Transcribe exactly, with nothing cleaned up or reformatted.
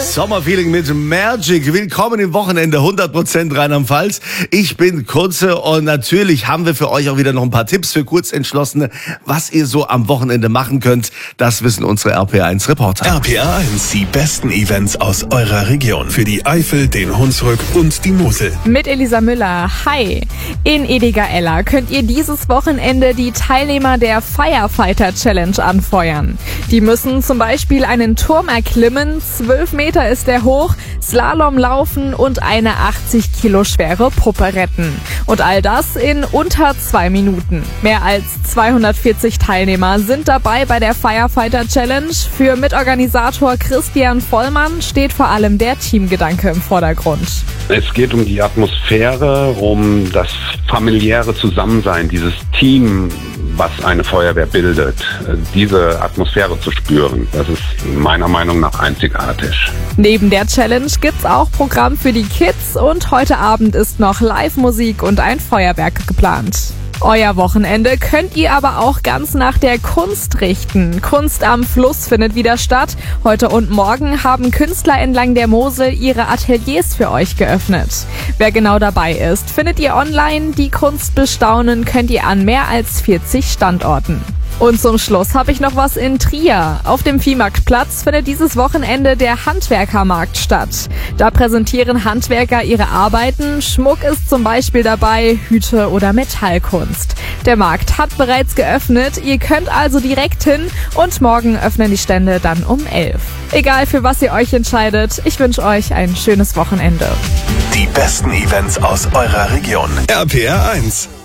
Sommerfeeling mit Magic. Willkommen im Wochenende, hundert Prozent Rheinland-Pfalz. Ich bin Kunze und natürlich haben wir für euch auch wieder noch ein paar Tipps für Kurzentschlossene, was ihr so am Wochenende machen könnt. Das wissen unsere R P R eins Reporter. R P R eins, die besten Events aus eurer Region. Für die Eifel, den Hunsrück und die Mosel. Mit Elisa Müller. Hi. In Ediger-Eller könnt ihr dieses Wochenende die Teilnehmer der Firefighter Challenge anfeuern. Die müssen zum Beispiel einen Turm erklimmen, zwölf Meter ist der hoch, Slalom laufen und eine achtzig Kilo schwere Puppe retten. Und all das in unter zwei Minuten. Mehr als zweihundertvierzig Teilnehmer sind dabei bei der Firefighter Challenge. Für Mitorganisator Christian Vollmann steht vor allem der Teamgedanke im Vordergrund. Es geht um die Atmosphäre, um das familiäre Zusammensein, dieses Team, was eine Feuerwehr bildet, diese Atmosphäre zu spüren. Das ist meiner Meinung nach einzigartig. Neben der Challenge gibt's auch Programm für die Kids und heute Abend ist noch Live-Musik und ein Feuerwerk geplant. Euer Wochenende könnt ihr aber auch ganz nach der Kunst richten. Kunst am Fluss findet wieder statt. Heute und morgen haben Künstler entlang der Mosel ihre Ateliers für euch geöffnet. Wer genau dabei ist, findet ihr online. Die Kunst bestaunen könnt ihr an mehr als vierzig Standorten. Und zum Schluss habe ich noch was in Trier. Auf dem Viehmarktplatz findet dieses Wochenende der Handwerkermarkt statt. Da präsentieren Handwerker ihre Arbeiten. Schmuck ist zum Beispiel dabei, Hüte oder Metallkunst. Der Markt hat bereits geöffnet. Ihr könnt also direkt hin und morgen öffnen die Stände dann um elf. Egal für was ihr euch entscheidet, ich wünsche euch ein schönes Wochenende. Die besten Events aus eurer Region. R P R eins.